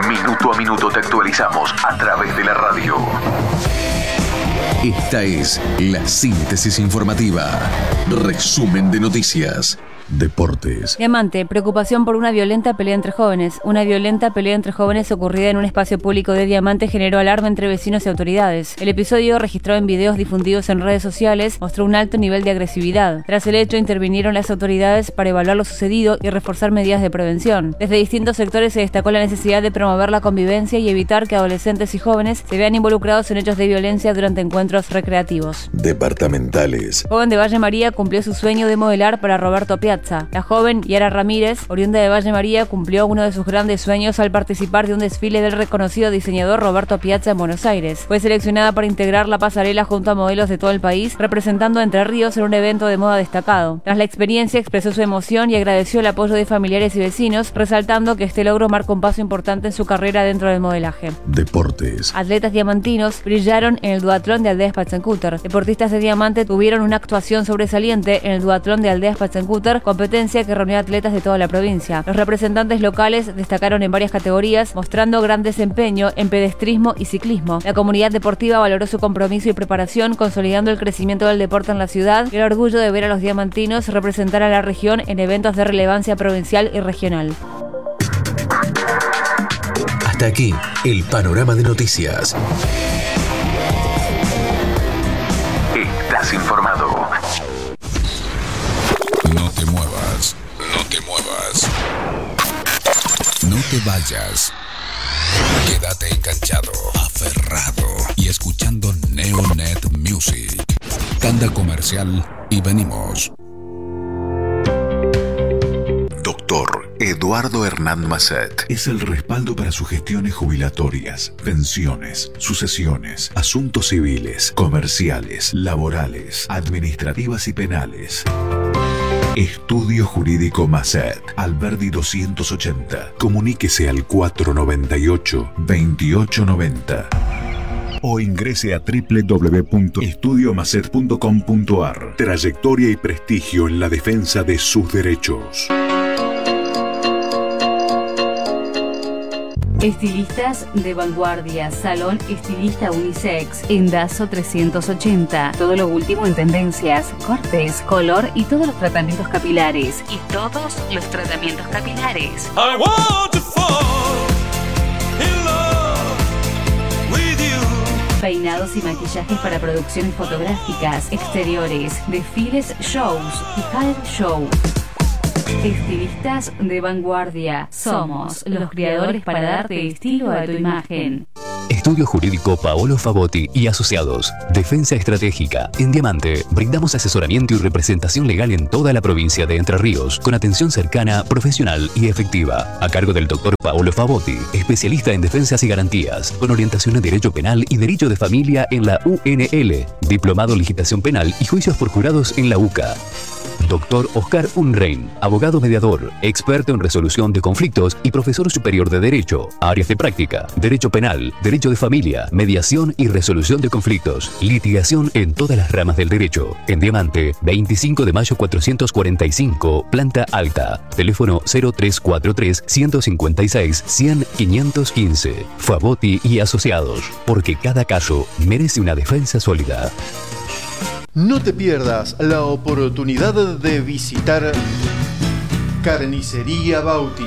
Minuto a minuto te actualizamos a través de la radio. Esta es la síntesis informativa. Resumen de noticias. Deportes. Diamante, preocupación por una violenta pelea entre jóvenes. Una violenta pelea entre jóvenes ocurrida en un espacio público de Diamante generó alarma entre vecinos y autoridades. El episodio, registrado en videos difundidos en redes sociales, mostró un alto nivel de agresividad. Tras el hecho, intervinieron las autoridades para evaluar lo sucedido y reforzar medidas de prevención. Desde distintos sectores se destacó la necesidad de promover la convivencia y evitar que adolescentes y jóvenes se vean involucrados en hechos de violencia durante encuentros recreativos. Departamentales. Joven de Valle María cumplió su sueño de modelar para Roberto Piazza. La joven Yara Ramírez, oriunda de Valle María, cumplió uno de sus grandes sueños al participar de un desfile del reconocido diseñador Roberto Piazza en Buenos Aires. Fue seleccionada para integrar la pasarela junto a modelos de todo el país, representando a Entre Ríos en un evento de moda destacado. Tras la experiencia, expresó su emoción y agradeció el apoyo de familiares y vecinos, resaltando que este logro marca un paso importante en su carrera dentro del modelaje. Deportes. Atletas diamantinos brillaron en el duatlón de Aldeas Pachacutir. Deportistas de Diamante tuvieron una actuación sobresaliente en el duatlón de Aldeas Pachacutir, competencia que reunió atletas de toda la provincia. Los representantes locales destacaron en varias categorías, mostrando gran desempeño en pedestrismo y ciclismo. La comunidad deportiva valoró su compromiso y preparación, consolidando el crecimiento del deporte en la ciudad y el orgullo de ver a los diamantinos representar a la región en eventos de relevancia provincial y regional. Hasta aquí el panorama de noticias. Estás informado. No te muevas, no te muevas. No te vayas. Quédate enganchado, aferrado y escuchando Neonet Music. Tanda comercial y venimos. Doctor Eduardo Hernán Masset es el respaldo para sus gestiones jubilatorias, pensiones, sucesiones, asuntos civiles, comerciales, laborales, administrativas y penales. Estudio Jurídico Masset, Alberdi 280. Comuníquese al 498-2890 o ingrese a www.estudiomasset.com.ar. Trayectoria y prestigio en la defensa de sus derechos. Estilistas de vanguardia, Salón Estilista Unisex, en Dazo 380. Todo lo último en tendencias, cortes, color y todos los tratamientos capilares. I want to fall in love with you. Peinados y maquillajes para producciones fotográficas, exteriores, desfiles, shows y hair show. Estilistas de vanguardia. Somos los creadores para darte estilo a tu imagen. Estudio Jurídico Paolo Favotti y Asociados. Defensa estratégica. En Diamante, brindamos asesoramiento y representación legal en toda la provincia de Entre Ríos, con atención cercana, profesional y efectiva. A cargo del doctor Paolo Favotti, especialista en defensas y garantías, con orientación en Derecho Penal y Derecho de Familia en la UNL, diplomado en Legislación Penal y Juicios por Jurados en la UCA. Doctor Oscar Unrein, abogado mediador, experto en resolución de conflictos y profesor superior de Derecho. Áreas de práctica: Derecho Penal, Derecho de Familia, Mediación y Resolución de Conflictos. Litigación en todas las ramas del derecho. En Diamante, 25 de mayo 445, planta alta. Teléfono 0343-156-100-515. Favotti y Asociados, porque cada caso merece una defensa sólida. No te pierdas la oportunidad de visitar Carnicería Bauti.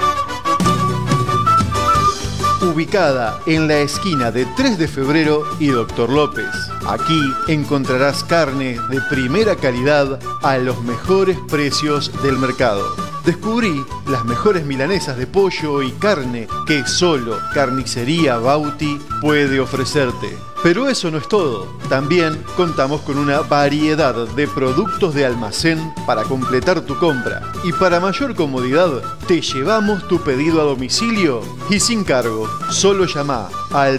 Ubicada en la esquina de 3 de febrero y Doctor López. Aquí encontrarás carne de primera calidad a los mejores precios del mercado. Descubrí las mejores milanesas de pollo y carne que solo Carnicería Bauti puede ofrecerte. Pero eso no es todo. También contamos con una variedad de productos de almacén para completar tu compra. Y para mayor comodidad, te llevamos tu pedido a domicilio y sin cargo. Solo llama al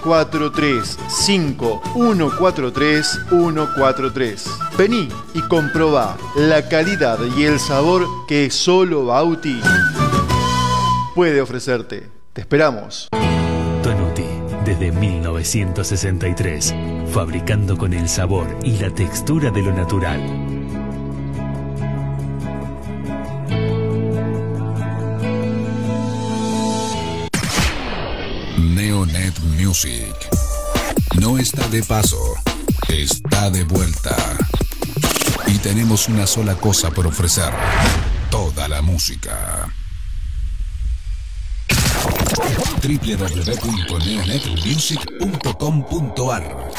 343-5143-143. Vení y comprobá la calidad y el sabor que solo Bauti puede ofrecerte. Te esperamos. Tonuti, desde 1963, fabricando con el sabor y la textura de lo natural. Neonet Music. No está de paso, está de vuelta. Y tenemos una sola cosa por ofrecer: toda la música. www.neonetmusic.com.ar